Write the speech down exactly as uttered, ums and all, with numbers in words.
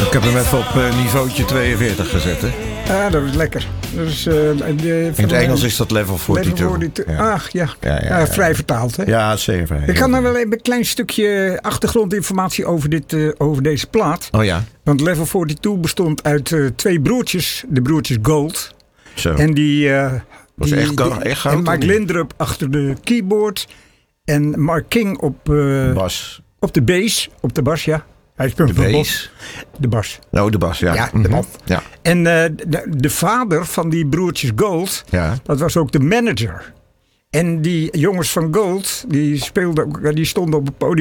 Ik heb hem even op uh, niveautje tweeënveertig gezet, hè? Ah, dat is lekker. Dus, uh, de, in het Engels is dat level forty-two. Level forty-two. Ja. Ach, ja. Ja, ja, ja. Uh, vrij vertaald, hè? Ja, zeer vrij. Ik kan nog wel even een klein stukje achtergrondinformatie over, dit, uh, over deze plaat. Oh ja? Want Level forty-two bestond uit uh, twee broertjes. De broertjes Gold. Zo. En die... Uh, was die, echt, die, echt en Mike Lindrup achter de keyboard. En Mark King op... Uh, bas. Op de bass. Op de bas, ja. Hij speelt de bass? De bas. Oh, de bas, ja. Ja, de bas. Ja. En uh, de, de vader van die broertjes Gold, ja. dat was ook de manager. En die jongens van Gold, die, speelden, die stonden op het podium